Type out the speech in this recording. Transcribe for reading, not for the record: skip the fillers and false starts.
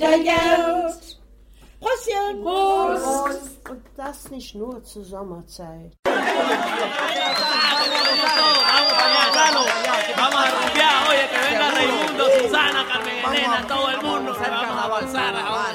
Geld. Prostchen. Prost. Und das nicht nur zur Sommerzeit. Vamos a rumbear, oye, que venga Raimundo, Susana, Carmen Elena, todo el mundo, vamos a avanzar.